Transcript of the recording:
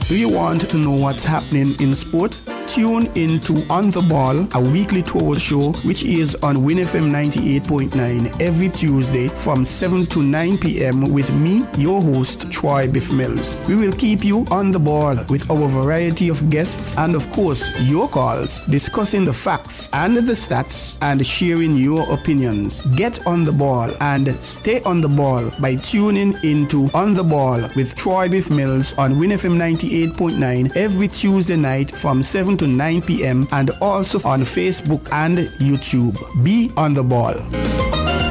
Do you want to know what's happening in sport? Tune into On The Ball, a weekly talk show which is on Win FM 98.9 every Tuesday from 7 to 9 p.m. with me, your host, Troy Biff Mills. We will keep you on the ball with our variety of guests and, of course, your calls, discussing the facts and the stats and sharing your opinions. Get on the ball and stay on the ball by tuning into On The Ball with Troy Biff Mills on Win FM 98.9 every Tuesday night from 7 to 9 p.m. and also on Facebook and YouTube. Be on the ball.